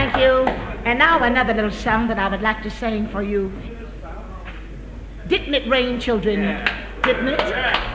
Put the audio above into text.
Thank you. And now another little song that I would like to sing for you. Didn't it rain, children? Didn't it?